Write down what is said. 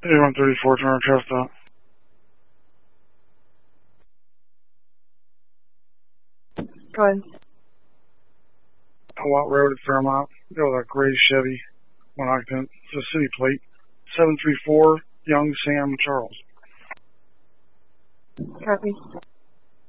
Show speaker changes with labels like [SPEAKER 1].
[SPEAKER 1] A134, turn trust out.
[SPEAKER 2] Go ahead.
[SPEAKER 1] Watt Road at Fairmont. Go with a gray Chevy, 1 occupant. It's a city plate. 734 Young Sam Charles.
[SPEAKER 2] Copy.